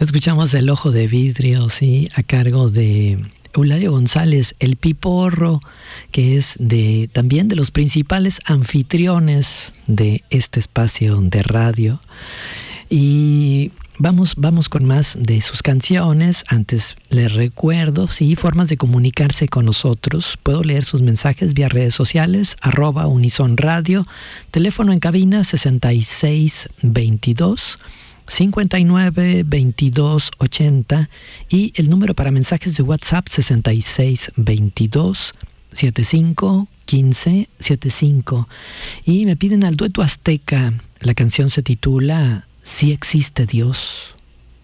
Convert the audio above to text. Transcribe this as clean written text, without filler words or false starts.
Escuchamos El Ojo de Vidrio, sí, a cargo de Eulalio González, el Piporro, que es también de los principales anfitriones de este espacio de radio. Y vamos con más de sus canciones. Antes les recuerdo, sí, formas de comunicarse con nosotros. Puedo leer sus mensajes vía redes sociales, @UnisonRadio, teléfono en cabina 6622-592280 y el número para mensajes de WhatsApp 6622-751575. Y me piden al dueto azteca. La canción se titula Si existe Dios.